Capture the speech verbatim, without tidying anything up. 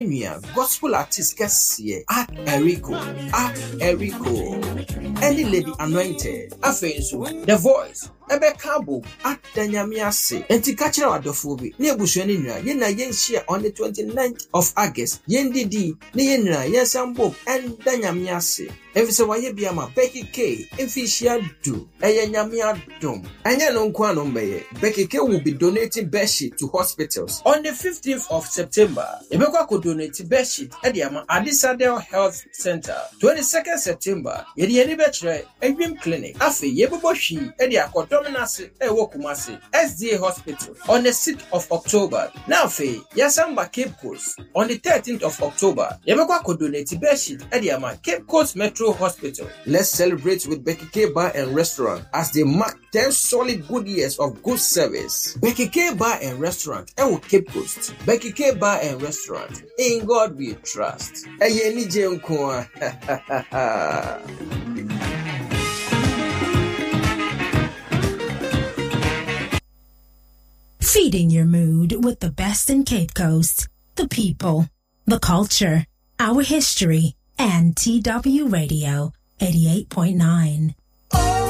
gospel artist Cassie at Erico, at Erico, any lady anointed, Afensu, the voice, Ebe Kabo, at Danyamiase, and Tikachara Adofobi, near Bushanina, Yena Yen share on the twenty-ninth of August, Yen Didi, Niena, Yensambo, and Danyamiase. If so, why be a Becky K, if he shall do, a Yanyamia dome, and Yanon Quanombe, Becky K will be donating bedsheet to hospitals on the fifteenth of September. Ebeka could donate bedsheet at the Adisadel Health Center. twenty-second September, Yedi Betre, a Dream Clinic, Afi Yeboshi, Edia Kotominasi, Ewokumasi, S D A Hospital on the sixth of October. Now, Fe, Yasamba Cape Coast on the thirteenth of October. Ebeka could donate bedsheet at the Cape Coast Metro Hospital. Let's celebrate with Becky K Bar and Restaurant as they mark ten solid good years of good service. Becky K Bar and Restaurant, Ewo Cape Coast. Becky K Bar and Restaurant. In God we trust. Feeding your mood with the best in Cape Coast, the people, the culture, our history, and T W Radio eighty-eight point nine.